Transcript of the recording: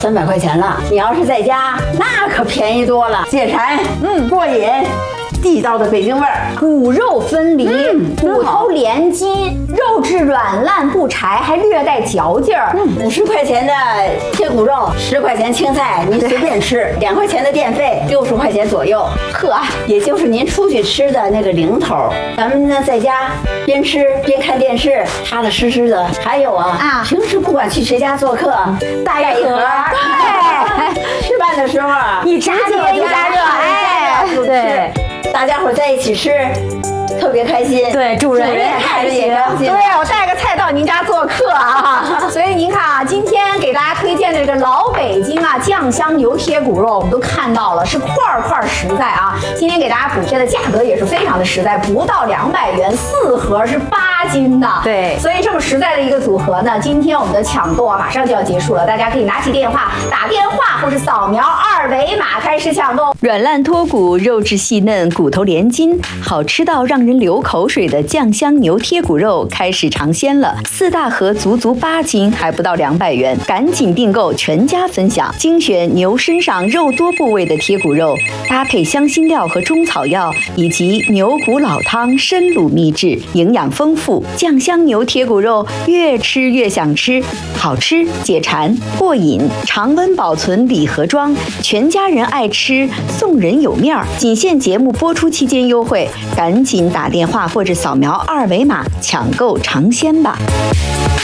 300块钱了。你要是在家，那可便宜多了，解馋，过瘾。地道的北京味儿， 骨肉分离，骨头连筋，肉质软烂不柴，还略带嚼劲儿。 50块钱的贴骨肉，10块钱青菜，你随便吃，2块钱的电费，60块钱左右， 呵， 也就是您出去吃的那个零头。咱们呢在家边吃边看电视，踏踏实实的。还有啊，平时不管去谁家做客，带一盒， 对， 吃饭的时候一加热一加热，哎， 对。大家伙在一起吃，特别开心。 对，主人也开心。对，我带个菜到您家做客啊。所以您看啊，今天给大家推荐的这个老北京啊酱香牛贴骨肉，我们都看到了，是块块实在啊。今天给大家补贴的价格也是非常的实在，不到200元，4盒是8斤的。 对， 所以这么实在的一个组合呢，今天我们的抢购啊马上就要结束了，大家可以拿起电话打电话或是扫描2维码开始抢购。 软烂脱骨，肉质细嫩，骨头连筋，好吃到让人流口水的酱香牛贴骨肉开始尝鲜了。4大盒足8斤，还不到200元，赶紧订购，全家分享。精选牛身上肉多部位的贴骨肉，搭配香辛料和中草药，以及牛骨老汤深卤秘制，营养丰富。酱香牛贴骨肉越吃越想吃，好吃解馋过瘾，常温保存礼盒装，全家人爱吃，送人有面儿。仅限节目播出期间优惠，赶紧打电话或者扫描2维码抢购尝鲜吧。